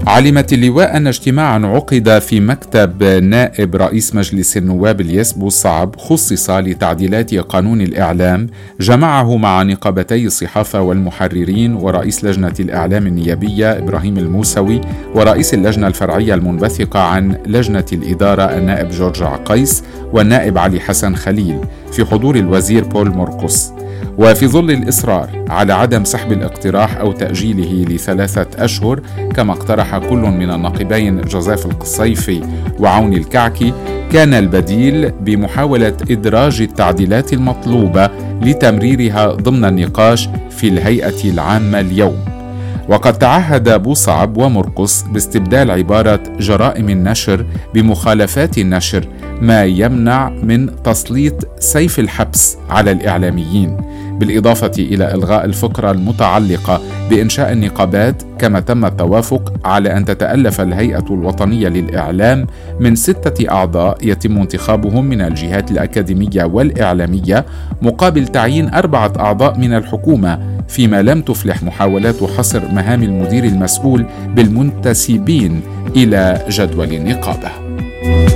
علمت اللواء أن اجتماعا عقد في مكتب نائب رئيس مجلس النواب الياس بوصعب خصص لتعديلات قانون الإعلام جمعه مع نقابتي الصحافة والمحررين ورئيس لجنة الإعلام النيابية إبراهيم الموسوي ورئيس اللجنة الفرعية المنبثقة عن لجنة الإدارة النائب جورج عقيس والنائب علي حسن خليل في حضور الوزير بول مرقس. وفي ظل الإصرار على عدم سحب الاقتراح أو تأجيله ل3 أشهر كما اقترح كل من الناقبين جوزيف القصيفي وعون الكعكي، كان البديل بمحاولة إدراج التعديلات المطلوبة لتمريرها ضمن النقاش في الهيئة العامة اليوم. وقد تعهد بوصعب ومرقس باستبدال عبارة جرائم النشر بمخالفات النشر، ما يمنع من تسليط سيف الحبس على الإعلاميين، بالإضافة إلى إلغاء الفقرة المتعلقة بإنشاء النقابات، كما تم التوافق على أن تتألف الهيئة الوطنية للإعلام من 6 أعضاء يتم انتخابهم من الجهات الأكاديمية والإعلامية مقابل تعيين 4 أعضاء من الحكومة، فيما لم تفلح محاولات حصر مهام المدير المسؤول بالمنتسبين إلى جدول النقابة.